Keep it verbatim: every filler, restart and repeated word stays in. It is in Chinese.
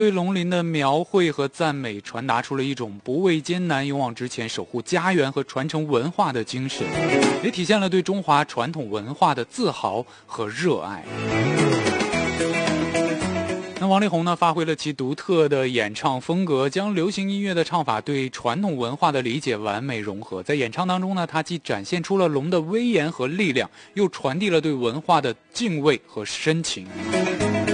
对龙鳞的描绘和赞美，传达出了一种不畏艰难、勇往直前、守护家园和传承文化的精神，也体现了对中华传统文化的自豪和热爱。那王力宏呢，发挥了其独特的演唱风格，将流行音乐的唱法对传统文化的理解完美融合。在演唱当中呢，他既展现出了龙的威严和力量，又传递了对文化的敬畏和深情。